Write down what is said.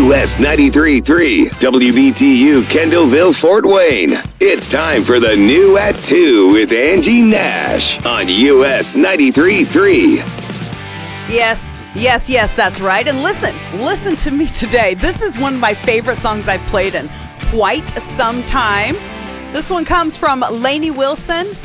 US 93.3, WBTU Kendallville, Fort Wayne. It's time for the new at 2 with Angie Nash on US 93.3. Yes, that's right. And listen to me today. This is one of my favorite songs I've played in quite some time. This one comes from Lainey Wilson